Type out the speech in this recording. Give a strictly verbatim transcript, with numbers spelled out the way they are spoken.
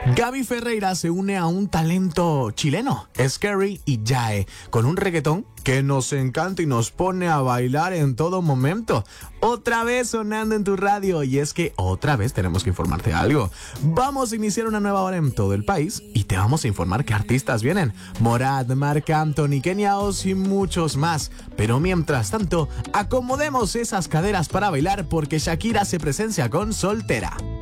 Gaby Ferreira se une a un talento chileno, Scary y Jae, con un reggaetón que nos encanta y nos pone a bailar en todo momento. Otra vez sonando en tu radio, y es que otra vez tenemos que informarte algo. Vamos a iniciar una nueva hora en todo el país y te vamos a informar qué artistas vienen. Morad, Marc Anthony, Kenia Oz y muchos más. Pero mientras tanto, acomodemos esas caderas para bailar porque Shakira se presencia con Soltera.